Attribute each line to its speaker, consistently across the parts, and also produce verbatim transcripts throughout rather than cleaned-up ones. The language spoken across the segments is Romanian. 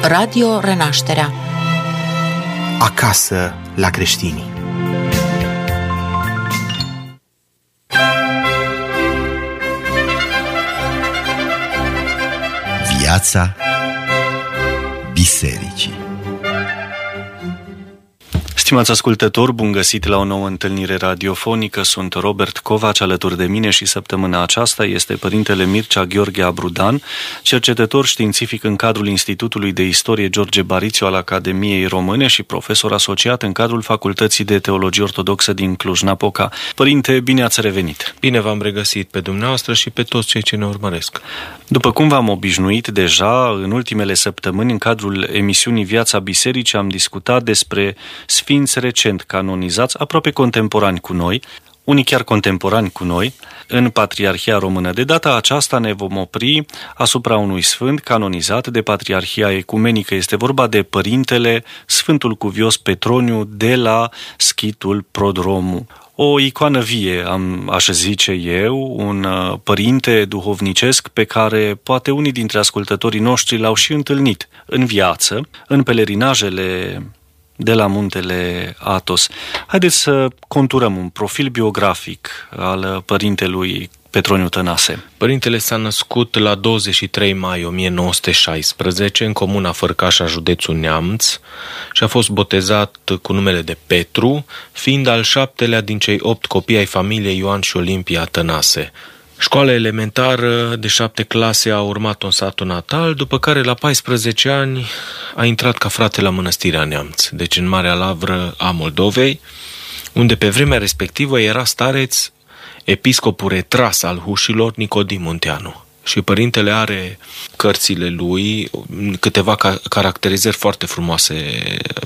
Speaker 1: Radio Renașterea.
Speaker 2: Acasă la creștini.
Speaker 3: Viața bisericii.
Speaker 4: Stimați ascultători, bun găsit la o nouă întâlnire radiofonică. Sunt Robert Covaci, alături de mine și săptămâna aceasta este părintele Mircea Gheorghe Abrudan, cercetător științific în cadrul Institutului de Istorie George Barițiu al Academiei Române și profesor asociat în cadrul Facultății de Teologie Ortodoxă din Cluj-Napoca. Părinte, bine ați revenit!
Speaker 5: Bine v-am regăsit pe dumneavoastră și pe toți cei ce ne urmăresc.
Speaker 4: După cum v-am obișnuit deja, în ultimele săptămâni, în cadrul emisiunii Viața Bisericii, am discutat despre sfinți recent canonizați, aproape contemporani cu noi, unii chiar contemporani cu noi, în Patriarhia Română. De data aceasta ne vom opri asupra unui sfânt canonizat de Patriarhia Ecumenică. Este vorba de Părintele Sfântul Cuvios Petroniu de la Schitul Prodromu. O icoană vie, am, aș zice eu, un uh, părinte duhovnicesc pe care poate unii dintre ascultătorii noștri l-au și întâlnit în viață, în pelerinajele de la muntele Athos. Haideți să conturăm un profil biografic al părintelui Petroniu Tănase.
Speaker 5: Părintele s-a născut la douăzeci și trei mai o mie nouă sute șaisprezece în comuna Fărcașa, județul Neamț, și a fost botezat cu numele de Petru, fiind al șaptelea din cei opt copii ai familiei Ioan și Olimpia Tănase. Școala elementară de șapte clase a urmat în satul natal, după care la paisprezece ani a intrat ca frate la Mănăstirea Neamț, deci în Marea Lavră a Moldovei, unde pe vremea respectivă era stareț episcopul retras al Hușilor, Nicodim Munteanu. Și părintele are cărțile lui câteva caracterizări foarte frumoase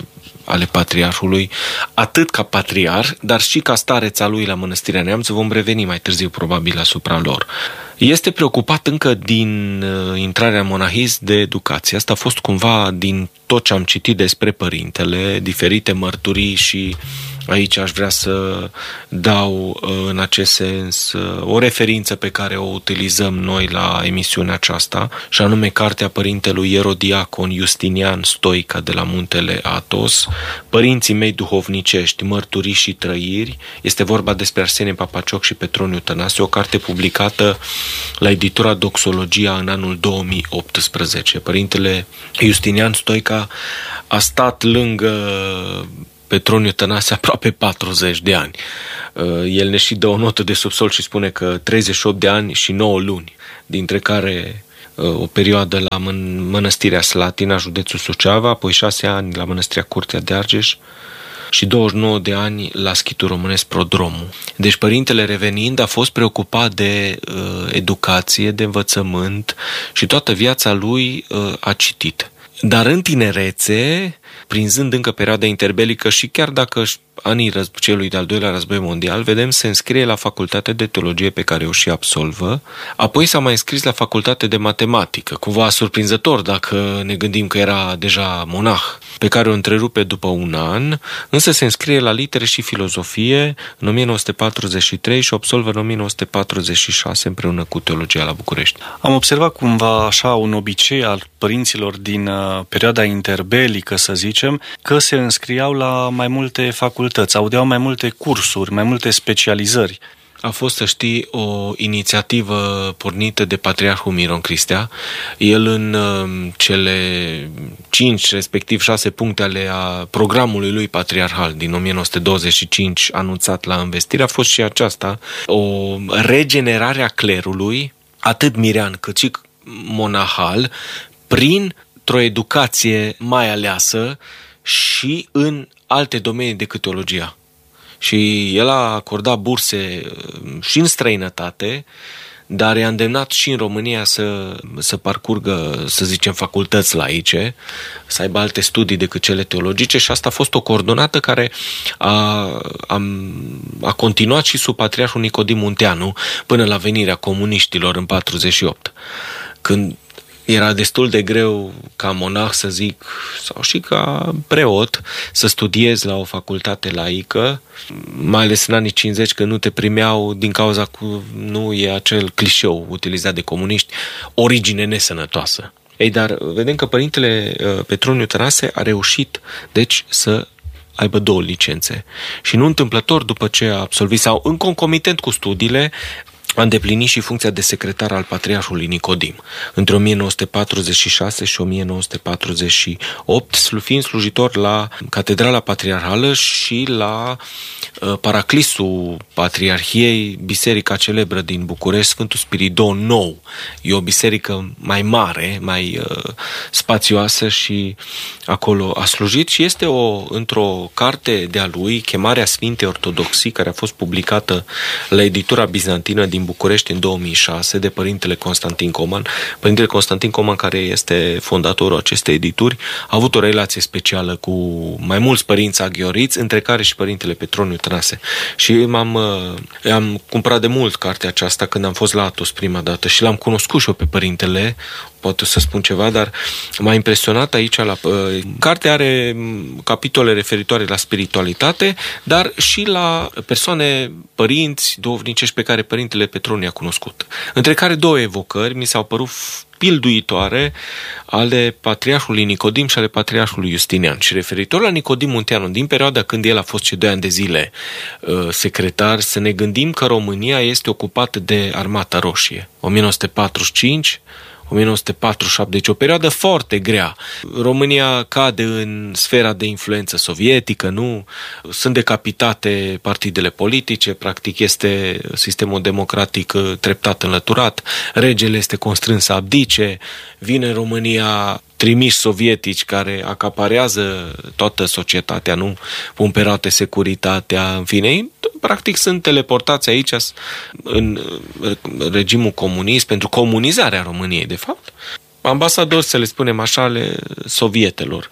Speaker 5: ale patriarhului, atât ca patriarh, dar și ca stareț al lui la Mănăstirea Neamț. Vom reveni mai târziu probabil asupra lor. Este preocupat încă din intrarea în monahism de educație. Asta a fost cumva din tot ce am citit despre părintele, diferite mărturii, și aici aș vrea să dau în acest sens o referință pe care o utilizăm noi la emisiunea aceasta, și anume cartea părintelui Ierodiacon Justinian Stoica de la muntele Athos, Părinții mei duhovnicești, mărturii și trăiri. Este vorba despre Arsenie Papacioc și Petroniu Tănase, o carte publicată la editura Doxologia în anul două mii optsprezece. Părintele Justinian Stoica a stat lângă Petroniu Tănase aproape patruzeci de ani. El ne și dă o notă de subsol și spune că treizeci și opt de ani și nouă luni, dintre care o perioadă la Mănăstirea Slatina, județul Suceava, apoi șase ani la Mănăstirea Curtea de Argeș și douăzeci și nouă de ani la Schitul Românesc Prodromu. Deci părintele, revenind, a fost preocupat de uh, educație, de învățământ, și toată viața lui uh, a citit. Dar în tinerețe, prinzând încă perioada interbelică și chiar dacă anii celui de-al doilea război mondial, vedem, se înscrie la facultatea de teologie pe care o și absolvă, apoi s-a mai înscris la facultate de matematică, cumva surprinzător dacă ne gândim că era deja monah, pe care o întrerupe după un an, însă se înscrie la litere și filozofie în o mie nouă sute patruzeci și trei și absolvă în o mie nouă sute patruzeci și șase împreună cu teologia la București.
Speaker 4: Am observat cumva așa un obicei al părinților din uh, perioada interbelică, să zicem, că se înscriau la mai multe facultăți, audeau mai multe cursuri, mai multe specializări.
Speaker 5: A fost, să știi, o inițiativă pornită de Patriarhul Miron Cristea. El în uh, cele cinci, respectiv șase puncte ale a programului lui patriarhal din o mie nouă sute douăzeci și cinci, anunțat la învestire, a fost și aceasta, o regenerare a clerului, atât mirean cât și monahal, printr-o educație mai aleasă și în alte domenii decât teologia. Și el a acordat burse și în străinătate, dar i-a îndemnat și în România să, să parcurgă, să zicem, facultăți laice, să aibă alte studii decât cele teologice, și asta a fost o coordonată care a, a, a continuat și sub Patriarhul Nicodim Munteanu până la venirea comuniștilor în patruzeci și opt, când era destul de greu ca monah, să zic, sau și ca preot, să studiezi la o facultate laică, mai ales în anii cincizeci, când nu te primeau din cauza că nu e acel clișeu utilizat de comuniști, origine nesănătoasă. Ei, dar vedem că părintele Petroniu Tănase a reușit, deci, să aibă două licențe. Și nu întâmplător, după ce a absolvit sau în concomitent cu studiile, a îndeplinit și funcția de secretar al Patriarhului Nicodim între o mie nouă sute patruzeci și șase și o mie nouă sute patruzeci și opt, fiind slujitor la Catedrala Patriarhală și la uh, paraclisul Patriarhiei, biserica celebră din București, Sfântul Spiridon Nou. E o biserică mai mare, mai uh, spațioasă și acolo a slujit și este o, într-o carte de-a lui, Chemarea Sfintei Ortodoxii, care a fost publicată la editura bizantină din București în două mii șase de părintele Constantin Coman. Părintele Constantin Coman, care este fondatorul acestei edituri, a avut o relație specială cu mai mulți părinți aghioriți, între care și părintele Petroniu Tănase. Și m-am, am cumpărat de mult cartea aceasta când am fost la Atos prima dată și l-am cunoscut și eu pe părintele, poate să spun ceva, dar m-a impresionat aici. La, uh, cartea are capitole referitoare la spiritualitate, dar și la persoane, părinți, duhovnicești pe care părintele Petroniu a cunoscut. Între care două evocări mi s-au părut pilduitoare ale Patriarhului Nicodim și ale Patriarhului Justinian. Și referitor la Nicodim Munteanu, din perioada când el a fost cei doi ani de zile uh, secretar, să ne gândim că România este ocupată de Armata Roșie. o mie nouă sute patruzeci și cinci o mie nouă sute patruzeci și șapte, deci o perioadă foarte grea. România cade în sfera de influență sovietică, nu? Sunt decapitate partidele politice, practic este sistemul democratic treptat înlăturat, regele este constrâns să abdice, vine în România trimiși sovietici care acaparează toată societatea, nu? Pun pe roate securitatea, în fine, practic sunt teleportați aici în regimul comunist pentru comunizarea României, de fapt. Ambasadori, să le spunem așa, ale sovietelor.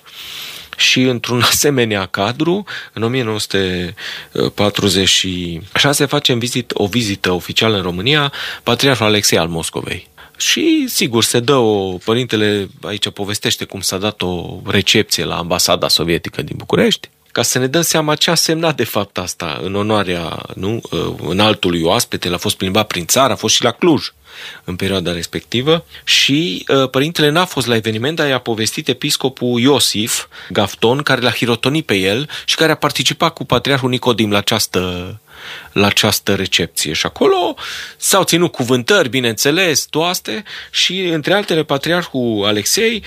Speaker 5: Și într-un asemenea cadru, în o mie nouă sute patruzeci și șase facem vizit, o vizită oficială în România, Patriarhul Alexei al Moscovei. Și, sigur, se dă o... Părintele aici povestește cum s-a dat o recepție la ambasada sovietică din București, ca să ne dăm seama ce a semnat de fapt asta în onoarea, nu, înaltului oaspete. El a fost plimbat prin țară, a fost și la Cluj în perioada respectivă și uh, părintele n-a fost la eveniment, dar i-a povestit episcopul Iosif Gafton, care l-a hirotonit pe el și care a participat cu Patriarhul Nicodim la această la această recepție. Și acolo s-au ținut cuvântări, bineînțeles, toaste, și între altele Patriarhul Alexei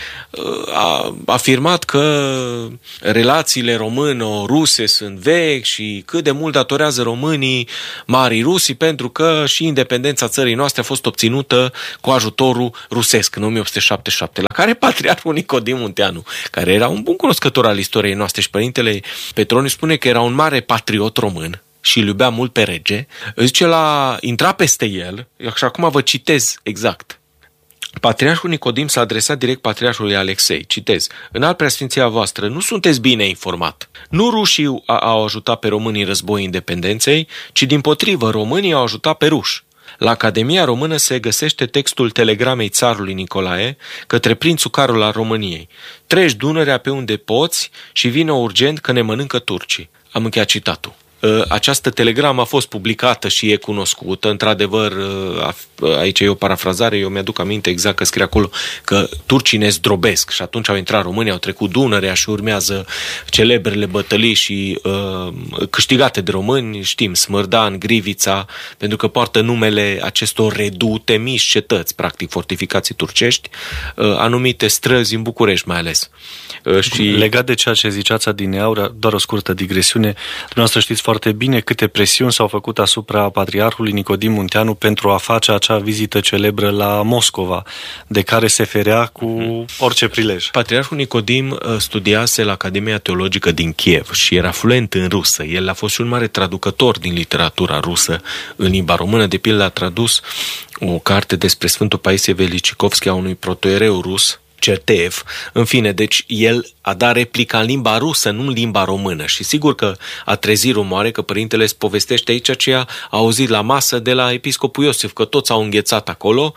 Speaker 5: a afirmat că relațiile româno-ruse sunt vechi și cât de mult datorează românii Marii Rusii, pentru că și independența țării noastre a fost obținută cu ajutorul rusesc în o mie opt sute șaptezeci și șapte, la care Patriarhul Nicodim Munteanu, care era un bun cunoscător al istoriei noastre și părintele Petroniu spune că era un mare patriot român și îl iubea mult pe rege, zice, l-a intrat peste el, și acum vă citez exact. Patriarhul Nicodim s-a adresat direct Patriarhului Alexei, citez, Înalt Preasfinția voastră, nu sunteți bine informat. Nu rușii au ajutat pe românii în războiul independenței, ci dimpotrivă românii au ajutat pe ruși. La Academia Română se găsește textul telegramei țarului Nicolae către prințul Carol al României. Treci Dunărea pe unde poți și vină urgent că ne mănâncă turcii. Am încheiat citatul. Această telegramă a fost publicată și e cunoscută. Într-adevăr, aici e o parafrazare, eu mi-aduc aminte exact că scrie acolo că turcii ne zdrobesc și atunci au intrat România, au trecut Dunărea și urmează celebrele bătălii și uh, câștigate de români, știm, Smârdan, Grivița, pentru că poartă numele acestor redute, mici cetăți, practic fortificații turcești, uh, anumite străzi în București mai ales. Uh, și...
Speaker 4: Legat de ceea ce ziceați adineauri, doar o scurtă digresiune, dumneavoastră știți foarte bine câte presiuni s-au făcut asupra Patriarhului Nicodim Munteanu pentru a face acea vizită celebră la Moscova, de care se ferea cu orice prilej.
Speaker 5: Patriarhul Nicodim studiase la Academia Teologică din Kiev și era fluent în rusă. El a fost și un mare traducător din literatura rusă în limba română. De pildă a tradus o carte despre Sfântul Paisie Velicicovski a unui protoiereu rus, Certeev. În fine, deci el a dat replica în limba rusă, nu în limba română. Și sigur că a trezit rumoare că părintele îți povestește aici ce a auzit la masă de la episcopul Iosif, că toți au înghețat acolo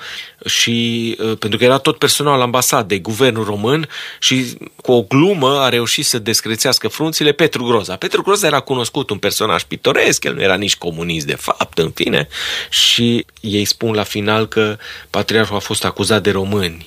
Speaker 5: și pentru că era tot personal ambasadei, guvernul român, și cu o glumă a reușit să descrețească frunțile Petru Groza. Petru Groza era cunoscut, un personaj pitoresc, el nu era nici comunist de fapt, în fine, și ei spun la final că patriarhul a fost acuzat de români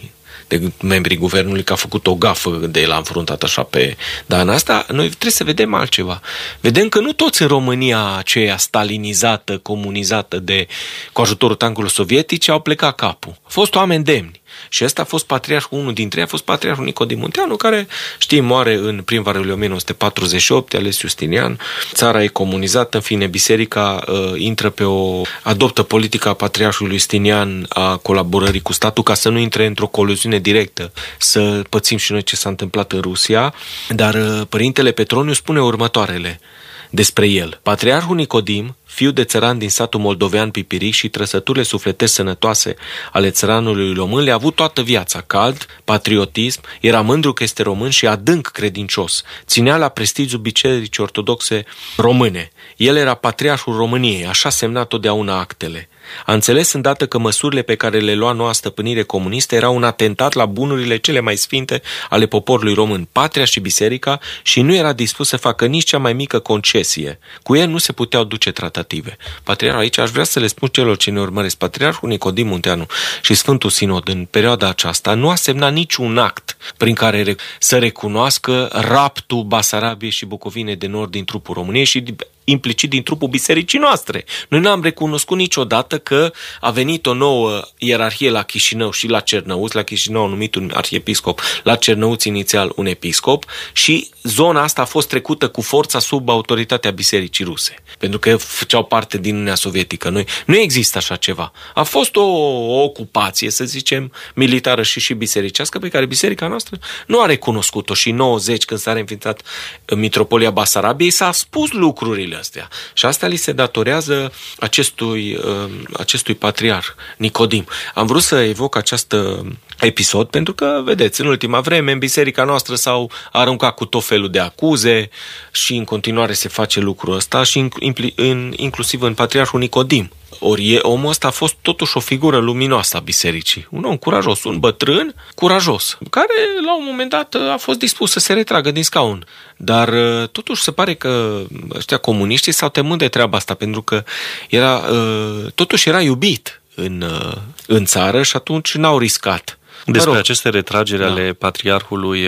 Speaker 5: de membrii guvernului că a făcut o gafă de l-a înfruntat așa pe... Dar în asta noi trebuie să vedem altceva. Vedem că nu toți în România aceea stalinizată, comunizată de, cu ajutorul tancurilor sovietice au plecat capul. Au fost oameni demni. Și ăsta a fost patriarhul, unul dintre ei a fost patriarhul Nicodim Munteanu, care, știm, moare în primăvarul o mie nouă sute patruzeci și opt, ales Justinian. Țara e comunizată, în fine, biserica uh, intră pe o... adoptă politica patriarhului Justinian a colaborării cu statul ca să nu intre într-o coluziune directă, să pățim și noi ce s-a întâmplat în Rusia. Dar uh, părintele Petroniu spune următoarele despre el. Patriarhul Nicodim, fiu de țăran din satul moldovean Pipiric și trăsăturile sufletești sănătoase ale țăranului român, le-a avut toată viața, cald, patriotism, era mândru că este român și adânc credincios. Ținea la prestigiul bisericii ortodoxe române. El era patriarhul României, așa semna totdeauna actele. A înțeles îndată că măsurile pe care le lua noua stăpânire comunistă erau un atentat la bunurile cele mai sfinte ale poporului român, patria și biserica, și nu era dispus să facă nici cea mai mică concesie. Cu el nu se puteau duce tratative. Patriarhul, aici aș vrea să le spun celor ce ne urmăresc, Patriarhul Nicodim Munteanu și Sfântul Sinod în perioada aceasta nu a semnat niciun act prin care să recunoască raptul Basarabiei și Bucovinei de Nord din trupul României și implicit din trupul bisericii noastre. Noi n-am recunoscut niciodată că a venit o nouă ierarhie la Chișinău și la Cernăuți, la Chișinău au numit un arhiepiscop, la Cernăuți inițial un episcop și zona asta a fost trecută cu forța sub autoritatea bisericii ruse, pentru că făceau parte din Uniunea Sovietică. Noi, nu există așa ceva. A fost o, o ocupație, să zicem, militară și și bisericească, pe care biserica noastră nu a recunoscut-o și în nouăzeci, când s-a reînființat Mitropolia Basarabiei, s-a spus lucrurile astea. Și asta li se datorează acestui, acestui patriarh Nicodim. Am vrut să evoc acest episod pentru că, vedeți, în ultima vreme în biserica noastră s-au aruncat cu tot felul de acuze și în continuare se face lucrul ăsta și inclusiv în patriarhul Nicodim. Ori omul ăsta a fost totuși o figură luminoasă a bisericii. Un om curajos, un bătrân curajos, care la un moment dat a fost dispus să se retragă din scaun. Dar totuși se pare că ăștia comuniștii s-au temut de treaba asta, pentru că era, totuși era iubit în, în țară și atunci n-au riscat.
Speaker 4: Despre rog. aceste retrageri da. ale patriarhului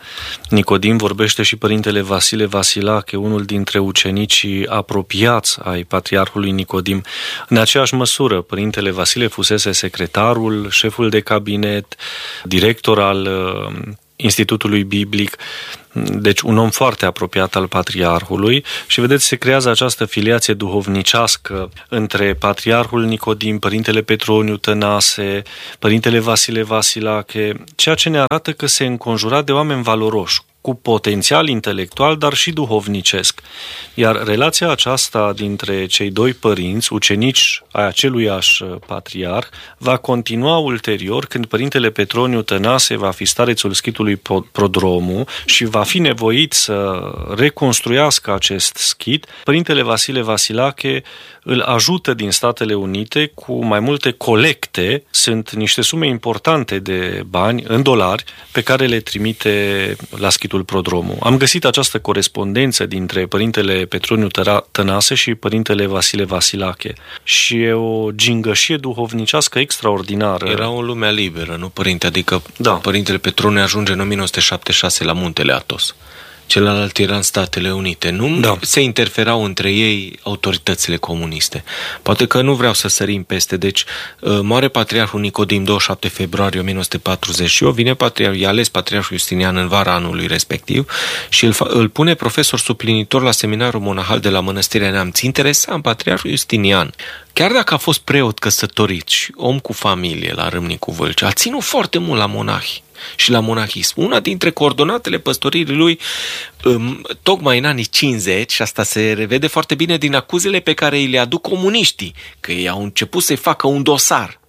Speaker 4: Nicodim vorbește și părintele Vasile Vasilache, unul dintre ucenicii apropiați ai patriarhului Nicodim. În aceeași măsură, părintele Vasile fusese secretarul, șeful de cabinet, director al Institutului Biblic, deci un om foarte apropiat al patriarhului și vedeți, se creează această filiație duhovnicească între patriarhul Nicodim, părintele Petroniu Tănase, părintele Vasile Vasilache, ceea ce ne arată că se înconjura de oameni valoroși, cu potențial intelectual, dar și duhovnicesc. Iar relația aceasta dintre cei doi părinți, ucenici ai aceluiași patriarh, va continua ulterior când părintele Petroniu Tănase va fi starețul schitului Prodromu și va fi nevoit să reconstruiască acest schit. Părintele Vasile Vasilache îl ajută din Statele Unite cu mai multe colecte, sunt niște sume importante de bani în dolari pe care le trimite la schitul Prodromu. Am găsit această corespondență dintre părintele Petroniu Tănase și părintele Vasile Vasilache și e o gingășie duhovnicească extraordinară.
Speaker 5: Era o lume liberă, nu părinte? Adică
Speaker 4: da.
Speaker 5: Părintele Petroniu ajunge în o mie nouă sute șaptezeci și șase la Muntele Athos. Celălalt era în Statele Unite. Nu
Speaker 4: da.
Speaker 5: se interferau între ei autoritățile comuniste. Poate că nu vreau să sărim peste. Deci, moare patriarhul Nicodim douăzeci și șapte februarie o mie nouă sute patruzeci și opt, vine patriarhul, i-a ales patriarhul Justinian în vara anului respectiv și îl, îl pune profesor suplinitor la seminarul monahal de la Mănăstirea Neamț. Interesant, patriarhul Justinian, chiar dacă a fost preot căsătorit și om cu familie la Râmnicu Vâlcea, a ținut foarte mult la monahi și la monahism. Una dintre coordonatele păstoririi lui, tocmai în anii cincizeci, și asta se revede foarte bine din acuzele pe care îi le aduc comuniștii, că ei au început să-i facă un dosar.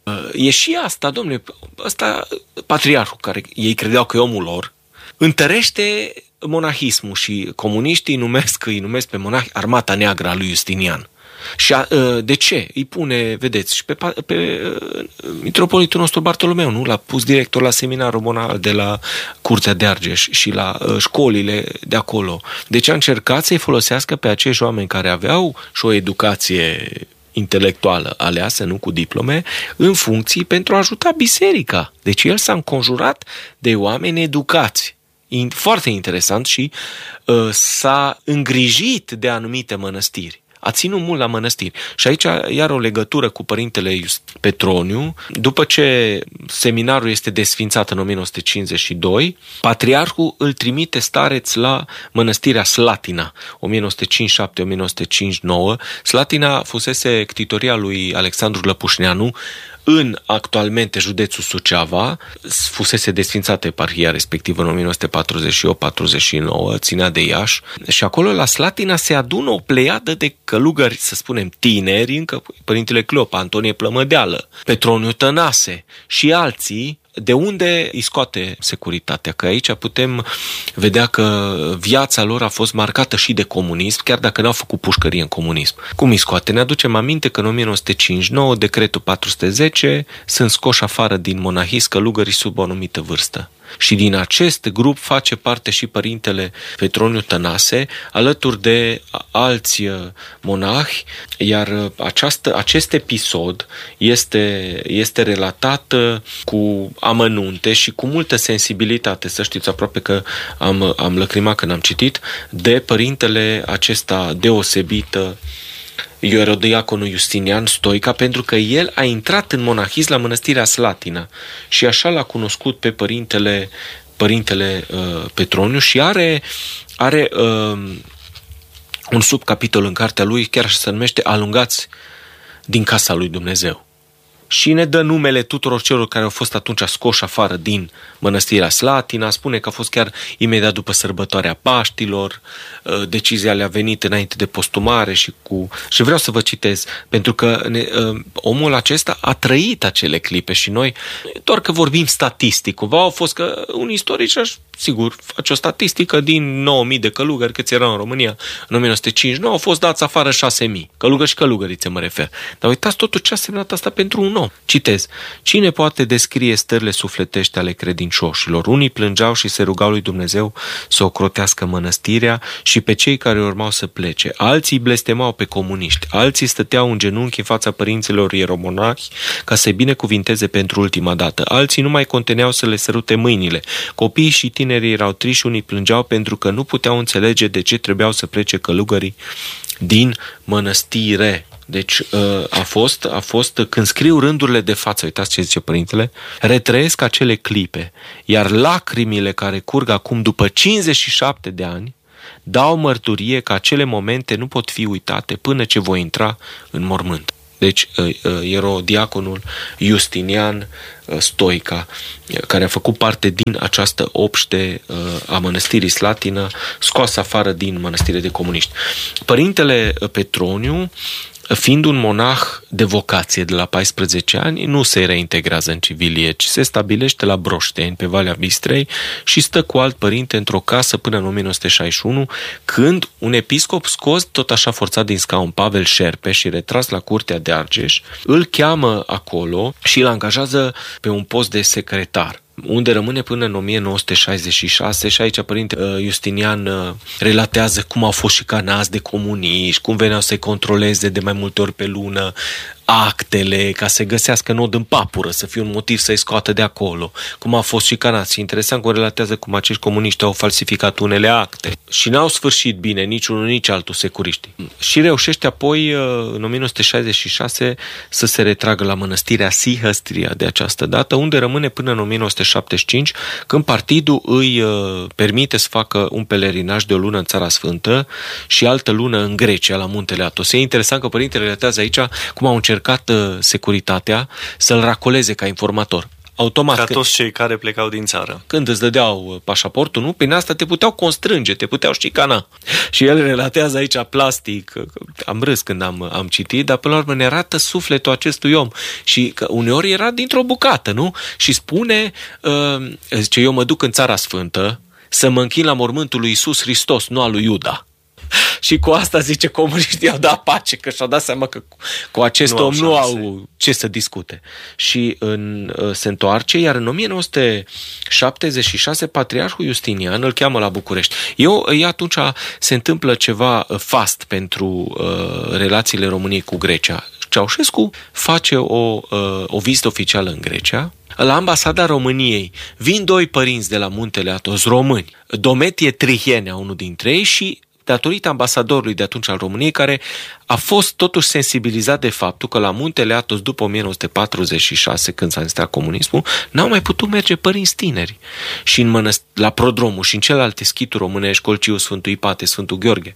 Speaker 5: E și asta, domnule, ăsta, patriarhul, care ei credeau că e omul lor, întărește monahismul și comuniștii numesc, îi numesc pe monahi Armata Neagră a lui Justinian. Și a, de ce? Îi pune, vedeți, și pe, pe mitropolitul nostru Bartolomeu, nu? L-a pus director la seminarul monahal de la Curtea de Argeș și la uh, școlile de acolo. Deci a încercat să-i folosească pe acești oameni care aveau și o educație intelectuală aleasă, nu cu diplome, în funcții pentru a ajuta biserica. Deci el s-a înconjurat de oameni educați. Foarte interesant și uh, s-a îngrijit de anumite mănăstiri. A ținut mult la mănăstiri. Și aici iar o legătură cu părintele Petroniu. După ce seminarul este desfințat în o mie nouă sute cincizeci și doi, patriarhul îl trimite stareț la mănăstirea Slatina, o mie nouă sute cincizeci și șapte - o mie nouă sute cincizeci și nouă. Slatina fusese ctitoria lui Alexandru Lăpușneanu în actualmente județul Suceava, fusese desfințată eparhia respectivă în o mie nouă sute patruzeci și opt - patruzeci și nouă, ținea de Iași, și acolo la Slatina se adună o pleiadă de călugări, să spunem, tineri, încă părintele Cleopa, Antonie Plămădeală, Petroniu Tănase și alții. De unde îi scoate securitatea? Că aici putem vedea că viața lor a fost marcată și de comunism, chiar dacă n-au făcut pușcărie în comunism. Cum îi scoate? Ne aducem aminte că în o mie nouă sute cincizeci și nouă, decretul patru sute zece, sunt scoși afară din monahism călugării sub o anumită vârstă. Și din acest grup face parte și părintele Petroniu Tănase, alături de alți monahi, iar această, acest episod este, este relatat cu amănunte și cu multă sensibilitate, să știți, aproape că am, am lăcrimat când am citit, de părintele acesta deosebit, ierodiaconul Justinian Stoica, pentru că el a intrat în monahism la mănăstirea Slatina și așa l-a cunoscut pe părintele, părintele uh, Petroniu și are, are uh, un subcapitol în cartea lui, chiar se numește Alungați din casa lui Dumnezeu. Și ne dă numele tuturor celor care au fost atunci scoși afară din mănăstirea Slatina, spune că a fost chiar imediat după sărbătoarea Paștilor, decizia le-a venit înainte de postumare și cu... Și vreau să vă citez, pentru că ne, omul acesta a trăit acele clipe și noi, doar că vorbim statistic, cumva au fost că un istoric, sigur, face o statistică din nouă mii de călugări câți erau în România în o mie nouă sute cincizeci și nouă, au fost dați afară șase mii, călugări și călugărițe mă refer. Dar uitați totul ce a semnat asta pentru un om. Citez. Cine poate descrie stările sufletești ale credincioșilor? Unii plângeau și se rugau lui Dumnezeu să ocrotească mănăstirea și pe cei care urmau să plece. Alții blestemau pe comuniști. Alții stăteau în genunchi în fața părinților ieromonahi ca să-i binecuvinteze pentru ultima dată. Alții nu mai conteneau să le sărute mâinile. Copiii și tinerii erau triși, unii plângeau pentru că nu puteau înțelege de ce trebuiau să plece călugării din mănăstire. Deci a fost, a fost, când scriu rândurile de față, uitați ce zice părintele, retrăiesc acele clipe, iar lacrimile care curg acum după cincizeci și șapte de ani dau mărturie că acele momente nu pot fi uitate până ce voi intra în mormânt. Deci ierodiaconul Justinian Stoica, care a făcut parte din această obște a mănăstirii Slatina, scoasă afară din mănăstire de comuniști. Părintele Petroniu, fiind un monah de vocație de la paisprezece ani, nu se reintegrează în civilie, ci se stabilește la Broșteni, pe Valea Bistrei, și stă cu alt părinte într-o casă până în o mie nouă sute șaizeci și unu, când un episcop scos tot așa forțat din scaun, Pavel Șerpe, și retras la curtea de Argeș, îl cheamă acolo și îl angajează pe un post de secretar, unde rămâne până în o mie nouă sute șaizeci și șase. Și aici părinte Justinian relatează cum au fost șicanați de comuniști, cum veneau să-i controleze de mai multe ori pe lună actele, ca să găsească nod în papură, să fie un motiv să-i scoată de acolo, cum a fost șicanați. Și interesant că relatează cum acești comuniști au falsificat unele acte și n-au sfârșit bine nici unul, nici altul securiștii. Și reușește apoi, în o mie nouă sute șaizeci și șase, să se retragă la mănăstirea Sihăstria de această dată, unde rămâne până în o mie nouă sute șaptezeci și cinci, când partidul îi permite să facă un pelerinaj de o lună în Țara Sfântă și altă lună în Grecia, la muntele Atos. E interesant că părintele relatează aici cum au încercat securitatea să-l racoleze ca informator. Automat.
Speaker 4: Ca toți cei care plecau din țară.
Speaker 5: Când îți dădeau pașaportul, nu? Prin asta te puteau constrânge, te puteau șicana. Și el relatează aici plastic. Am râs când am, am citit, dar până la urmă ne arată sufletul acestui om. Și că uneori era dintr-o bucată, nu? Și spune, uh, zice, eu mă duc în Țara Sfântă să mă închin la mormântul lui Iisus Hristos, nu al lui Iuda. Și cu asta, zice, comuniștii au dat pace, că și-au dat seama că cu acest nu om nu au ce să discute. Și în, se întoarce, iar în o mie nouă sute șaptezeci și șase patriarhul Justinian îl cheamă la București. Eu, e atunci se întâmplă ceva fast pentru uh, relațiile României cu Grecia. Ceaușescu face o, o vizită oficială în Grecia. La ambasada României vin doi părinți de la Muntele Athos români, Dometie Trihienea, unul dintre ei, și datorită ambasadorului de atunci al României, care a fost totuși sensibilizat de faptul că la Muntele Athos, după o mie nouă sute patruzeci și șase, când s-a înstărat comunismul, n-au mai putut merge părinți tineri. Și în mănăst- la Prodromul și în celelalte schituri românești, Colciu, Sfântul Ipate, Sfântul Gheorghe,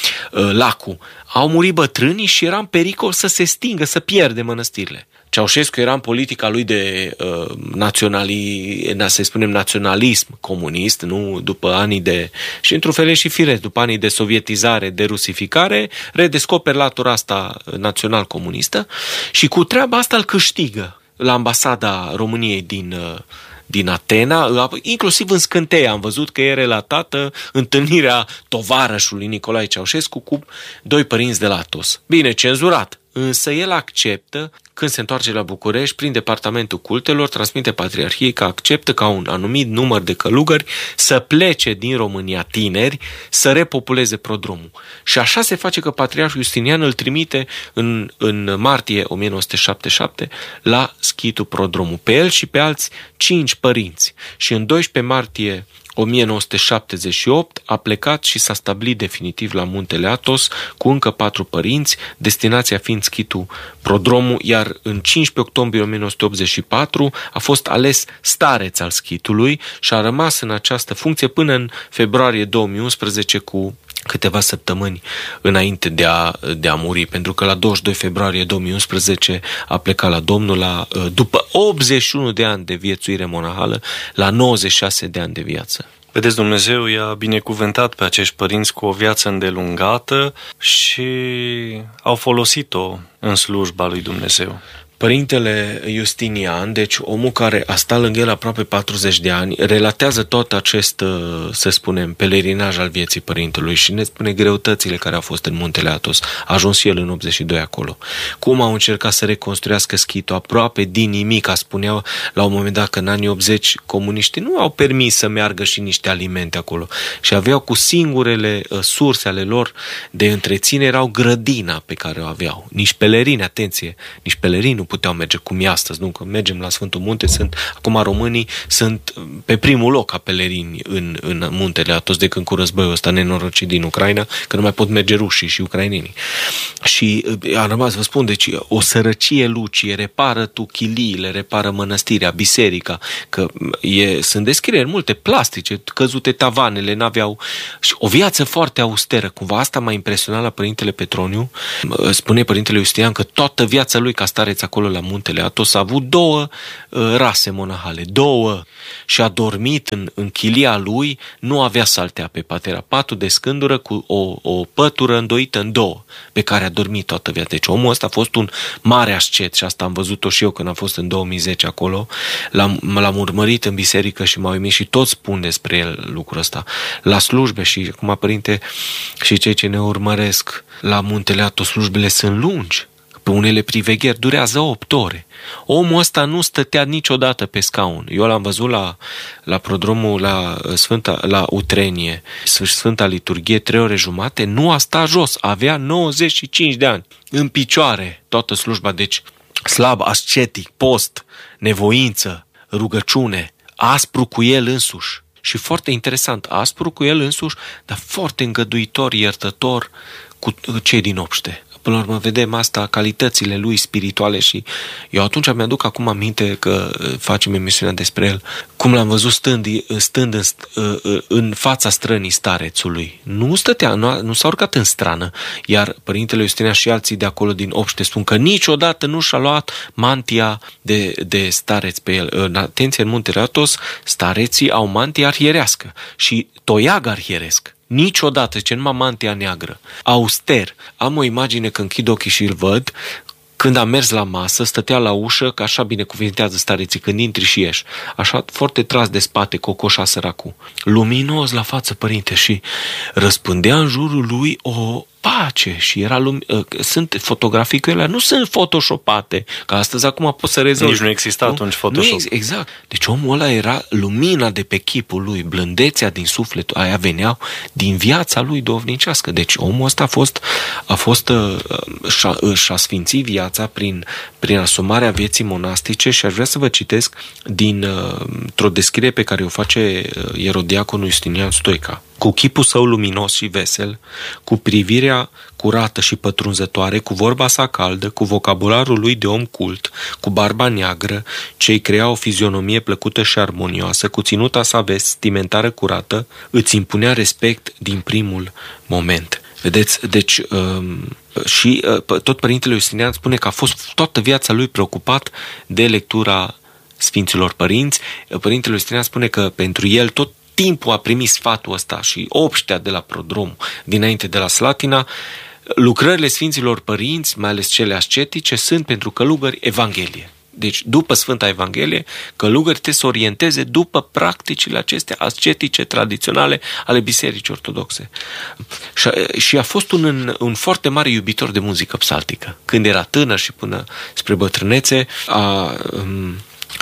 Speaker 5: Lacu, au murit bătrânii și era în pericol să se stingă, să pierde mănăstirile. Ceaușescu era în politica lui de uh, naționali, să spunem, naționalism comunist, nu? După anii de, și într-un fel și firesc, după anii de sovietizare, de rusificare, redescoperă latura asta național-comunistă și cu treaba asta îl câștigă la ambasada României din, uh, din Atena, inclusiv în scânteie am văzut că e relatată întâlnirea tovarășului Nicolae Ceaușescu cu doi părinți de la Athos. Bine, cenzurat. Însă el acceptă, când se întoarce la București, prin Departamentul Cultelor, transmite Patriarhiei că acceptă ca un anumit număr de călugări să plece din România tineri, să repopuleze Prodromul. Și așa se face că Patriarhul Justinian îl trimite în, în martie o mie nouă sute șaptezeci și șapte la schitul Prodromul. Pe el și pe alți cinci părinți. Și în doisprezece martie o mie nouă sute șaptezeci și opt a plecat și s-a stabilit definitiv la Muntele Athos cu încă patru părinți, destinația fiind schitul Prodromul, iar în cincisprezece octombrie o mie nouă sute optzeci și patru a fost ales stareț al schitului și a rămas în această funcție până în februarie două mii unsprezece, cu câteva săptămâni înainte de a, de a muri, pentru că la douăzeci și doi februarie două mii unsprezece a plecat la Domnul la, după optzeci și unu de ani de viețuire monahală, la nouăzeci și șase de ani de viață.
Speaker 4: Vedeți, Dumnezeu i-a binecuvântat pe acești părinți cu o viață îndelungată și au folosit-o în slujba lui Dumnezeu.
Speaker 5: Părintele Justinian, deci omul care a stat lângă el aproape patruzeci de ani, relatează tot acest, să spunem, pelerinaj al vieții părintelui și ne spune greutățile care au fost în Muntele Athos. A ajuns el în optzeci și doi acolo. Cum au încercat să reconstruiască schitul aproape din nimic, a spuneau la un moment dat că în anii optzeci comuniștii nu au permis să meargă și niște alimente acolo și aveau cu singurele surse ale lor de întreținere, erau grădina pe care o aveau. Nici pelerini, atenție, nici pelerini nu puteau merge cum e astăzi, nu? Că mergem la Sfântul Munte, sunt, acum românii sunt pe primul loc ca pelerini în, în Muntele Athos de când cu războiul ăsta nenorocit din Ucraina, că nu mai pot merge rușii și ucrainenii. Și a rămas, vă spun, deci o sărăcie lucie, repară tu chiliile, repară mănăstirea, biserica, că e, sunt descrieri multe, plastice, căzute tavanele, n-aveau, și o viață foarte austeră. Cumva asta m-a impresionat la Părintele Petroniu. Spune Părintele Justinian că toată viața lui ca stareț acolo la Muntele Athos a avut două uh, rase monahale, două, și a dormit în, în chilia lui, nu avea saltea pe pat, era patul de scândură cu o, o pătură îndoită în două, pe care a dormit toată viața. Deci omul ăsta a fost un mare ascet și asta am văzut-o și eu când am fost în două mii zece acolo, l-am, l-am urmărit în biserică și m-au uimit și toți spun despre el lucrul ăsta. La slujbe și acum, Părinte, și cei ce ne urmăresc la Muntele Athos, slujbele sunt lungi. Pe unele privegheri durează opt ore. Omul ăsta nu stătea niciodată pe scaun. Eu l-am văzut la, la Prodromul, la, Sfânta, la Utrenie, Sfânta Liturghie, trei ore jumate, nu a stat jos, avea nouăzeci și cinci de ani, în picioare, toată slujba, deci slab, ascetic, post, nevoință, rugăciune, aspru cu el însuși. Și foarte interesant, aspru cu el însuși, dar foarte îngăduitor, iertător cu cei din obște. Până la urmă vedem asta, calitățile lui spirituale, și eu atunci mi-aduc acum aminte că facem emisiunea despre el, cum l-am văzut stând, stând în, în fața strănii starețului. Nu stătea, nu, nu s-a urcat în strană, iar Părintele Justinian și alții de acolo din obște spun că niciodată nu și-a luat mantia de, de stareț pe el. Atenție, în Muntele Athos, stareții au mantia arhierească și toiag arhieresc. Niciodată, ce numai mantia neagră, auster. Am o imagine că închid ochii și îl văd, când am mers la masă, stătea la ușă, că așa binecuvintează stareții, când intri și ieși. Așa, foarte tras de spate, cocoșa săracu. Luminos la față, Părinte, și răspândea în jurul lui o, pace și era lumină. Sunt fotografii cu ele, nu sunt photoshopate, că astăzi acum poți să rezolvi.
Speaker 4: Nici nu exista nu? atunci Photoshop.
Speaker 5: Nu, exact. Deci omul ăla era lumina de pe chipul lui, blândețea din sufletul, aia veneau din viața lui duhovnicească. Deci omul ăsta a fost, a fost uh, și-a, și-a sfințit viața prin, prin asumarea vieții monastice și aș vrea să vă citesc din uh, o descriere pe care o face uh, erodiaconul Justinian Stoica. Cu chipul său luminos și vesel, cu privirea curată și pătrunzătoare, cu vorba sa caldă, cu vocabularul lui de om cult, cu barba neagră, ce-i crea o fizionomie plăcută și armonioasă, cu ținuta sa vestimentară curată, îți impunea respect din primul moment. Vedeți? Deci um, și uh, tot Părintele Justinian spune că a fost toată viața lui preocupat de lectura Sfinților Părinți. Părintele Justinian spune că pentru el tot timpul a primit sfatul ăsta și obștea de la Prodrom, dinainte de la Slatina. Lucrările Sfinților Părinți, mai ales cele ascetice, sunt pentru călugări Evanghelie. Deci, după Sfânta Evanghelie, călugări trebuie să orienteze după practicile acestea ascetice, tradiționale ale Bisericii Ortodoxe. Și, și a fost un, un foarte mare iubitor de muzică psaltică. Când era tânăr și până spre bătrânețe, a... Um,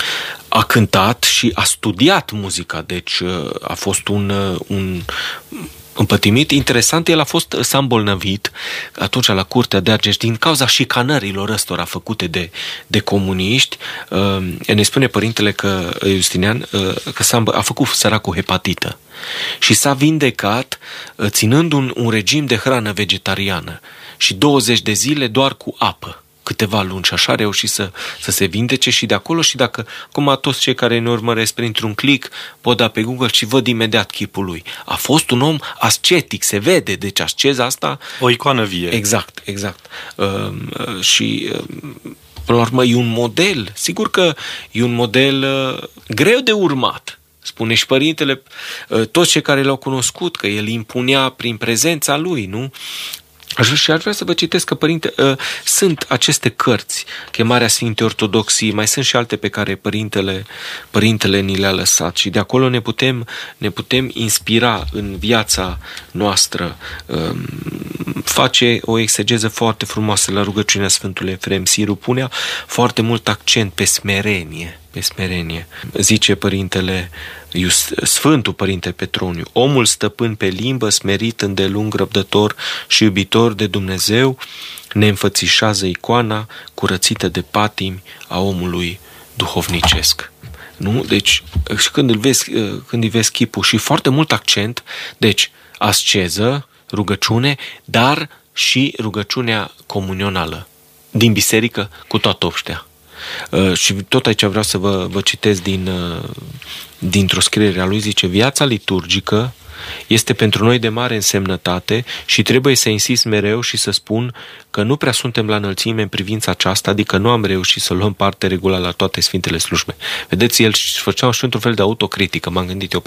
Speaker 5: a cântat și a studiat muzica, deci a fost un, un împătimit. Interesant, el a fost, s-a îmbolnăvit atunci la curtea de Argeș din cauza șicanărilor ăstora făcute de, de comuniști. Ne spune părintele că Justinian că s-a, a făcut săracul hepatită și s-a vindecat ținând un, un regim de hrană vegetariană și douăzeci de zile doar cu apă. Câteva luni și așa a reușit să, să se vindece și de acolo și dacă, acum toți cei care ne urmăresc printr-un click pot da pe Google și văd imediat chipul lui. A fost un om ascetic, se vede, deci asceza asta...
Speaker 4: O icoană vie.
Speaker 5: Exact, exact. Uh, uh, și... Uh, până la urmă e un model, sigur că e un model uh, greu de urmat. Spune și părintele, uh, toți cei care l-au cunoscut, că el impunea prin prezența lui, nu? Și aș vrea să vă citesc că, părinte, uh, sunt aceste cărți, Chemarea Sfintei Ortodoxii, mai sunt și alte pe care părintele, părintele ni le-a lăsat și de acolo ne putem, ne putem inspira în viața noastră, uh, face o exegeză foarte frumoasă la rugăciunea Sfântului Efrem Siru, punea foarte mult accent pe smerenie, pe smerenie. Zice părintele Sfântul Părinte Petroniu, omul stăpân pe limbă, smerit, îndelung, răbdător și iubitor de Dumnezeu, ne înfățișează icoana curățită de patimi a omului duhovnicesc. Nu? Deci, când îl vezi, când îi vezi chipul și foarte mult accent, deci, asceză, rugăciune, dar și rugăciunea comunională din biserică cu toată obștea. Uh, și tot aici vreau să vă, vă citesc din, uh, dintr-o scriere a lui, zice: viața liturgică este pentru noi de mare însemnătate și trebuie să insist mereu și să spun că nu prea suntem la înălțime în privința aceasta, adică nu am reușit să luăm parte regulat la toate Sfintele Slujbe. Vedeți, el făcea și într-un fel de autocritică, m-am gândit eu,